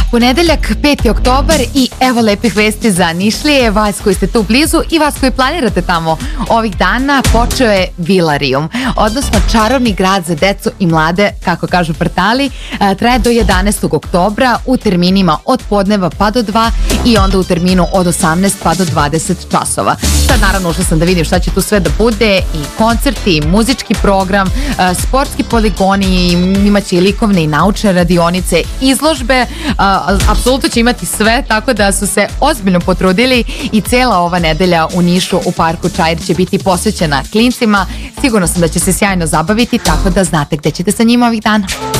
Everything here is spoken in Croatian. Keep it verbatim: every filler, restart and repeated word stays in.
Ponedeljak, peti oktobar i evo lepih vesti za Nišlije, vas koji ste tu blizu i vas koji planirate tamo ovih dana. Počeo je Vilarijum, odnosno čarovni grad za decu i mlade, kako kažu portali. Traje do jedanaestog oktobra u terminima od podneva pa do dva i onda u terminu od osamnaest pa do dvadeset časova. Sad naravno ušla sam da vidim šta će tu sve da bude, i koncerti, i muzički program, sportski poligoni, imaće i likovne i naučne radionice, izložbe, apsolutno će imati sve, tako da su se ozbiljno potrudili i cela ova nedelja u Nišu u parku Čair će biti posvećena klincima. Sigurno sam da će se sjajno zabaviti, tako da znate gde ćete sa njima ovih dana.